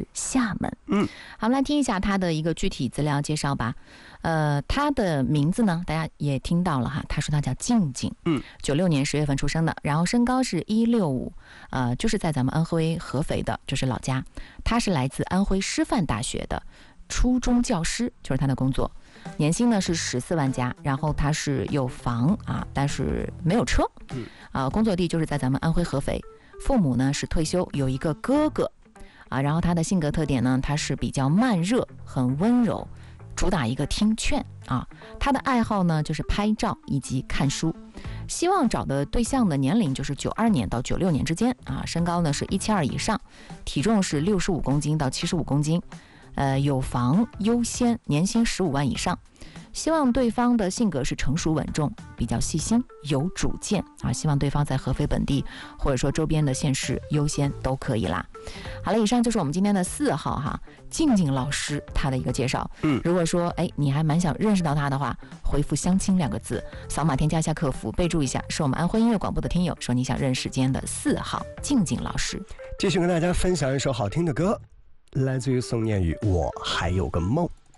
厦门。好，我们来听一下他的一个具体资料介绍吧。他的名字呢，大家也听到了哈，他说他叫静静，96年10月份出生的，然后身高是165，就是在咱们安徽合肥的，就是老家。他是来自安徽师范大学的初中教师，就是他的工作。年薪呢是14万加，然后他是有房啊，但是没有车。工作地就是在咱们安徽合肥。父母呢是退休，有一个哥哥啊。然后他的性格特点呢，他是比较慢热，很温柔，主打一个听劝啊。他的爱好呢就是拍照以及看书。希望找的对象的年龄就是92年到96年之间啊。身高呢是172以上，体重是65公斤到75公斤。有房优先，年薪15万以上。希望对方的性格是成熟稳重，比较细心，有主见啊。希望对方在合肥本地或者说周边的县市优先都可以啦。好了，以上就是我们今天的4号哈，静静老师他的一个介绍。如果说你还蛮想认识到他的话，回复相亲2个字，扫码添加一下客服，备注一下是我们安徽音乐广播的听友，说你想认识今天的4号静静老师。 继续跟大家分享一首好听的歌，来自于宋念宇，我还有个梦。